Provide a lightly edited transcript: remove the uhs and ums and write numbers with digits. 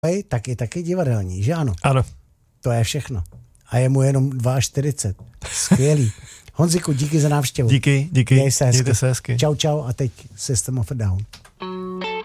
tak je taky divadelní, že ano? Ano. To je všechno. A je mu jenom 42. Skvělý. Honziku, díky za návštěvu. Díky. Měj se hezky. Mějte se hezky. Čau a teď System of a Down.